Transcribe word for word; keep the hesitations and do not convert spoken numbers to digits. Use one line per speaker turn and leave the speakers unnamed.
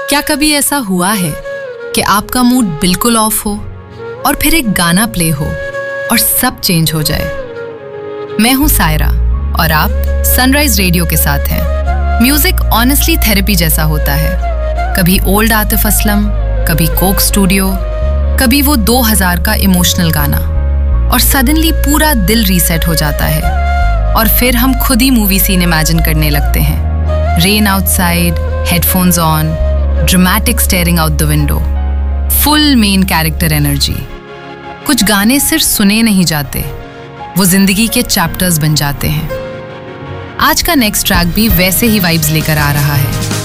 क्या कभी ऐसा हुआ है कि आपका मूड बिल्कुल ऑफ हो और फिर एक गाना प्ले हो और सब चेंज हो जाए? मैं हूं सायरा और आप सनराइज रेडियो के साथ हैं। म्यूजिक ऑनेस्टली थेरेपी जैसा होता है। कभी ओल्ड आतिफ असलम, कभी कोक स्टूडियो, कभी वो दो हज़ार का इमोशनल गाना, और सडनली पूरा दिल रीसेट हो जाता है और फिर हम खुद ही मूवी सीन इमेजिन करने लगते हैं। Rain outside, headphones on, dramatic steering out the window, full main character energy. कुछ गाने सिर्फ सुने नहीं जाते, वो जिंदगी के चैप्टर्स बन जाते हैं। आज का नेक्स्ट ट्रैक भी वैसे ही वाइब्स लेकर आ रहा है।